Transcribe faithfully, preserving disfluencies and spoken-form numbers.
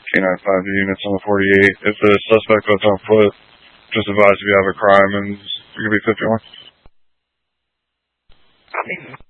K nine five units on the forty-eight. If the suspect goes on foot, just advise if you have a crime and you can be fifty-one.